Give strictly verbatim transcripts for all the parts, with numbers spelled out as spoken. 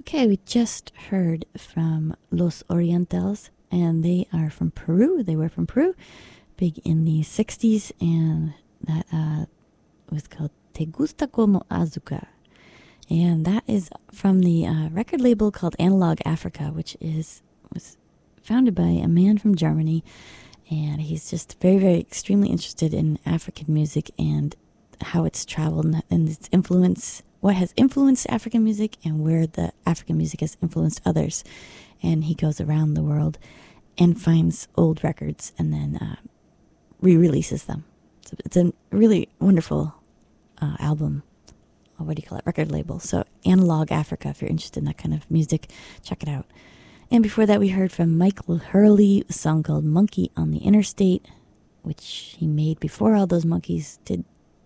Okay, we just heard from Los Orientals, and they are from Peru. They were from Peru, big in the sixties, and that uh, was called Te Gusta Como Azúcar. And that is from the uh, record label called Analog Africa, which is was founded by a man from Germany, and he's just very, very extremely interested in African music and how it's traveled and, and its influence, what has influenced African music and where the African music has influenced others. And he goes around the world and finds old records and then uh, re-releases them. So it's a really wonderful uh, album. What do you call it? Record label. So Analog Africa, if you're interested in that kind of music, check it out. And before that, we heard from Michael Hurley, a song called Monkey on the Interstate, which he made before all those monkeys did.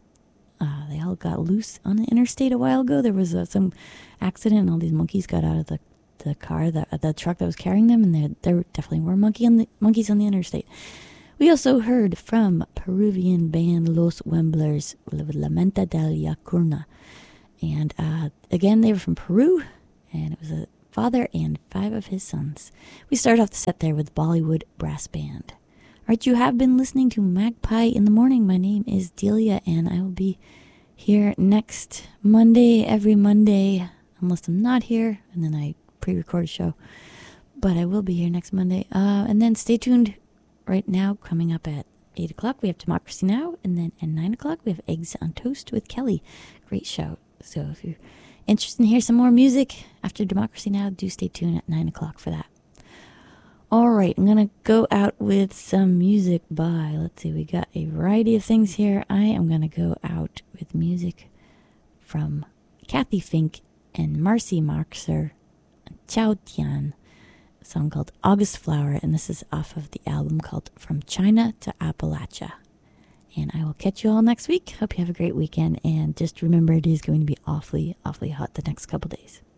Uh, they all got loose on the interstate a while ago. There was uh, some accident, and all these monkeys got out of the, the car, the, the truck that was carrying them, and there, there definitely were monkey on the, monkeys on the interstate. We also heard from Peruvian band Los Wemblers with Lamenta del Yacurna. And uh, again, they were from Peru, and it was a father and five of his sons. We started off the set there with Bollywood Brass Band. All right, you have been listening to Magpie in the Morning. My name is Delia, and I will be here next Monday, every Monday, unless I'm not here, and then I pre-record a show. But I will be here next Monday. Uh, and then stay tuned right now. Coming up at eight o'clock, we have Democracy Now! And then at nine o'clock, we have Eggs on Toast with Kelly. Great show. So if you're interested in hearing some more music after Democracy Now!, do stay tuned at nine o'clock for that. All right, I'm going to go out with some music by, let's see, we got a variety of things here. I am going to go out with music from Kathy Fink and Marcy Marxer, Chow Tian, a song called August Flower, and this is off of the album called From China to Appalachia. And I will catch you all next week. Hope you have a great weekend, and just remember it is going to be awfully, awfully hot the next couple days.